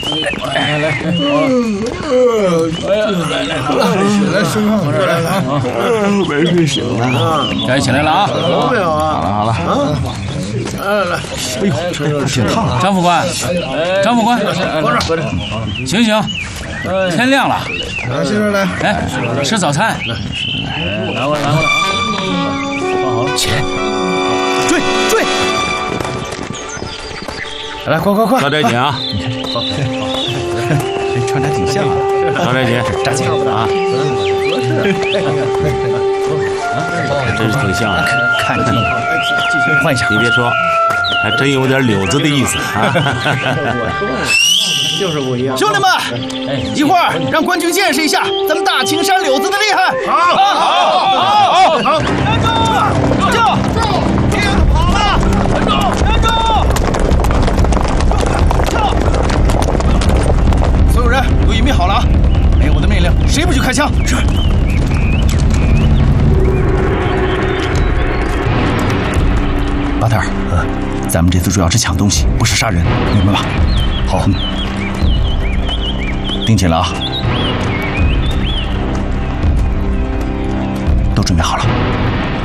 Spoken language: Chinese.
来，身上这儿来啊！没睡醒呢， 该起来了啊！ 没有啊？ 好了来，哎呦，挺烫！ 张副官，张副官，醒醒，天亮了。 来，先生来， 来吃早餐。来过来。放好了，起，追！来，快！ 小寨姐啊！ 穿着挺像啊。 小寨姐， 扎紧啊！ 真是挺像的。 看你，换一下。 你别说，还真有点柳子的意思啊！ 就是不一样。 兄弟们，一会儿让官军见识一下咱们大青山柳子的厉害！好！就！听好了，站住！所有人都隐蔽好了啊！没有我的命令，谁不许开枪？是。巴特尔，咱们这次主要是抢东西，不是杀人，明白吧？好。盯紧了啊！都准备好了。